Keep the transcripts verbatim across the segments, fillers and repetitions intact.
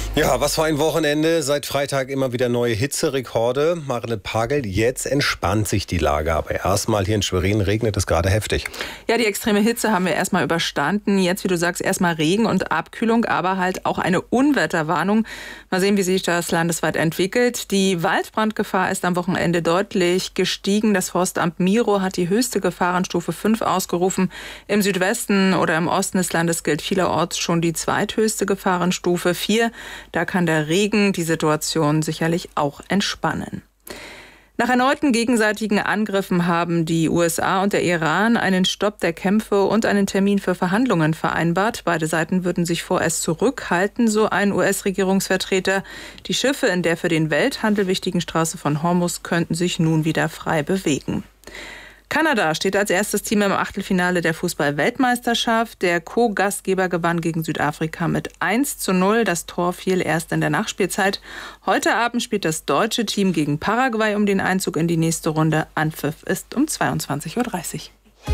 Ja, was für ein Wochenende. Seit Freitag immer wieder neue Hitzerekorde. Marle Pagel, jetzt entspannt sich die Lage. Aber erstmal hier in Schwerin regnet es gerade heftig. Ja, die extreme Hitze haben wir erstmal überstanden. Jetzt, wie du sagst, erstmal Regen und Abkühlung, aber halt auch eine Unwetterwarnung. Mal sehen, wie sich das landesweit entwickelt. Die Waldbrandgefahr ist am Wochenende deutlich gestiegen. Das Forstamt Miro hat die höchste Gefahrenstufe fünf ausgerufen. Im Südwesten oder im Osten des Landes gilt vielerorts schon die zweithöchste Gefahrenstufe vier. Da kann der Regen die Situation sicherlich auch entspannen. Nach erneuten gegenseitigen Angriffen haben die U S A und der Iran einen Stopp der Kämpfe und einen Termin für Verhandlungen vereinbart. Beide Seiten würden sich vorerst zurückhalten, so ein U S-Regierungsvertreter. Die Schiffe in der für den Welthandel wichtigen Straße von Hormuz könnten sich nun wieder frei bewegen. Kanada steht als erstes Team im Achtelfinale der Fußball-Weltmeisterschaft. Der Co-Gastgeber gewann gegen Südafrika mit eins zu null. Das Tor fiel erst in der Nachspielzeit. Heute Abend spielt das deutsche Team gegen Paraguay um den Einzug in die nächste Runde. Anpfiff ist um zweiundzwanzig Uhr dreißig.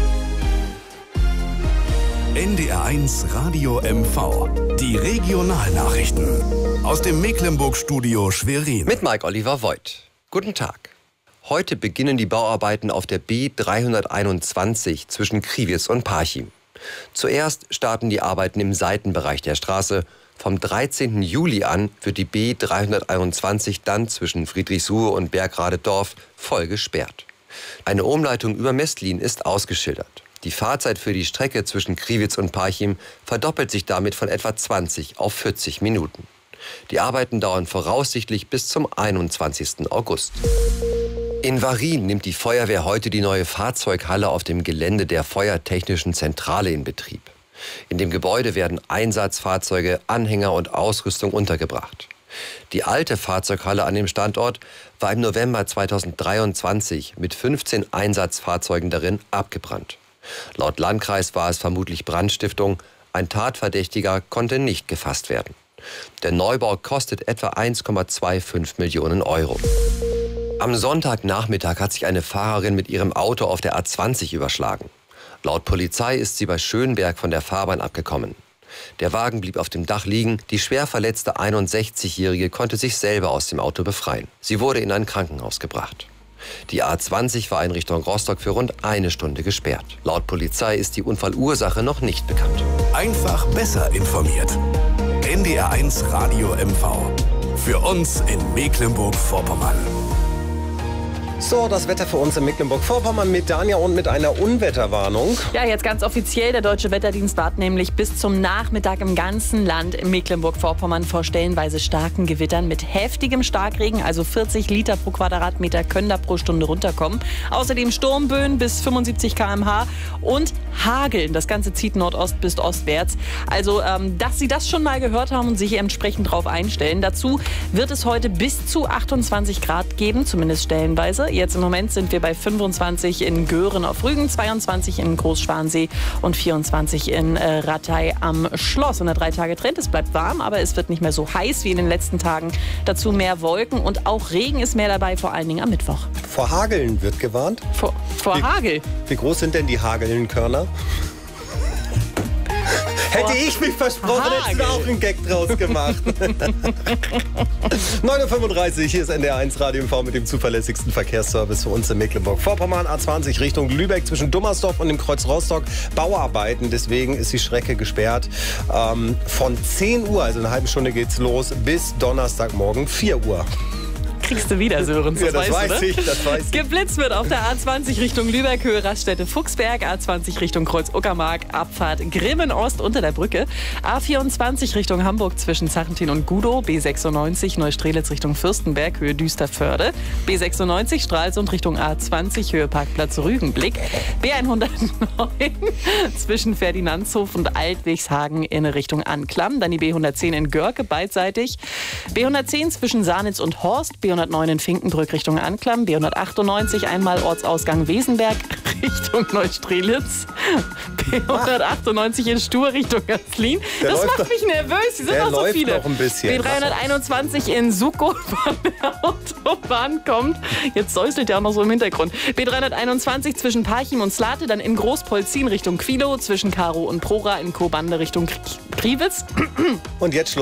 N D R eins Radio M V. Die Regionalnachrichten. Aus dem Mecklenburg-Studio Schwerin. Mit Mike Oliver Voigt. Guten Tag. Heute beginnen die Bauarbeiten auf der B dreihunderteinundzwanzig zwischen Kriwitz und Parchim. Zuerst starten die Arbeiten im Seitenbereich der Straße. Vom dreizehnten Juli an wird die B dreihunderteinundzwanzig dann zwischen Friedrichsruhe und Bergradedorf voll gesperrt. Eine Umleitung über Mestlin ist ausgeschildert. Die Fahrzeit für die Strecke zwischen Kriwitz und Parchim verdoppelt sich damit von etwa zwanzig auf vierzig Minuten. Die Arbeiten dauern voraussichtlich bis zum einundzwanzigsten August. In Warin nimmt die Feuerwehr heute die neue Fahrzeughalle auf dem Gelände der Feuertechnischen Zentrale in Betrieb. In dem Gebäude werden Einsatzfahrzeuge, Anhänger und Ausrüstung untergebracht. Die alte Fahrzeughalle an dem Standort war im November zweitausenddreiundzwanzig mit fünfzehn Einsatzfahrzeugen darin abgebrannt. Laut Landkreis war es vermutlich Brandstiftung. Ein Tatverdächtiger konnte nicht gefasst werden. Der Neubau kostet etwa eins Komma fünfundzwanzig Millionen Euro. Am Sonntagnachmittag hat sich eine Fahrerin mit ihrem Auto auf der A zwanzig überschlagen. Laut Polizei ist sie bei Schönberg von der Fahrbahn abgekommen. Der Wagen blieb auf dem Dach liegen. Die schwer verletzte einundsechzigjährige konnte sich selber aus dem Auto befreien. Sie wurde in ein Krankenhaus gebracht. Die A zwanzig war in Richtung Rostock für rund eine Stunde gesperrt. Laut Polizei ist die Unfallursache noch nicht bekannt. Einfach besser informiert. N D R eins Radio M V. Für uns in Mecklenburg-Vorpommern. So, das Wetter für uns in Mecklenburg-Vorpommern mit Danja und mit einer Unwetterwarnung. Ja, jetzt ganz offiziell. Der Deutsche Wetterdienst warnt nämlich bis zum Nachmittag im ganzen Land in Mecklenburg-Vorpommern vor stellenweise starken Gewittern mit heftigem Starkregen. Also vierzig Liter pro Quadratmeter können da pro Stunde runterkommen. Außerdem Sturmböen bis fünfundsiebzig Kilometer pro Stunde und Hageln. Das Ganze zieht Nordost bis ostwärts. Also, ähm, dass Sie das schon mal gehört haben und sich entsprechend darauf einstellen. Dazu wird es heute bis zu achtundzwanzig Grad geben, zumindest stellenweise. Jetzt im Moment sind wir bei fünfundzwanzig in Göhren auf Rügen, zweiundzwanzig in Großschwansee und vierundzwanzig in äh, Ratay am Schloss. Und der Drei-Tage-Trend, es bleibt warm, aber es wird nicht mehr so heiß wie in den letzten Tagen. Dazu mehr Wolken und auch Regen ist mehr dabei, vor allen Dingen am Mittwoch. Vor Hageln wird gewarnt. Vor, vor wie, Hagel? Wie groß sind denn die Hagelnkörner? Hätte ich mich versprochen, hättest du da auch einen Gag draus gemacht. neun Uhr fünfunddreißig, hier ist N D R eins Radio M V mit dem zuverlässigsten Verkehrsservice für uns in Mecklenburg-Vorpommern. A zwanzig Richtung Lübeck zwischen Dummersdorf und dem Kreuz Rostock. Bauarbeiten, deswegen ist die Strecke gesperrt. Ähm, von zehn Uhr, also eine halbe Stunde geht's los, bis Donnerstagmorgen vier Uhr. Kriegst du wieder, Sören. Ja, das weißt weiß du, ne? ich, das weiß ich. Geblitzt wird auf der A zwanzig Richtung Lübeck, Höhe Raststätte Fuchsberg, A zwanzig Richtung Kreuz-Uckermark, Abfahrt Grimmen-Ost unter der Brücke, A vierundzwanzig Richtung Hamburg zwischen Zachentin und Gudow, B sechsundneunzig Neustrelitz Richtung Fürstenberg, Höhe Düsterförde, B sechsundneunzig Stralsund Richtung A zwanzig, Höhe Parkplatz Rügenblick, B hundertneun zwischen Ferdinandshof und Altwigshagen in Richtung Anklam, dann die B hundertzehn in Görke beidseitig, B hundertzehn zwischen Sahnitz und Horst, B hundertneun in Finkenbrück Richtung Anklam, B hundertachtundneunzig einmal Ortsausgang Wesenberg Richtung Neustrelitz, B hundertachtundneunzig in Stur Richtung Gaslin. Das macht doch, mich nervös, die sind noch so viele. Noch ein bisschen. B dreihunderteinundzwanzig in Suckow von der Autobahn kommt. Jetzt säuselt ja auch noch so im Hintergrund. B dreihunderteinundzwanzig zwischen Parchim und Slate, dann in Großpolzin Richtung Quilo, zwischen Karo und Prora in Kobande Richtung Kriwitz. Und jetzt Schluss.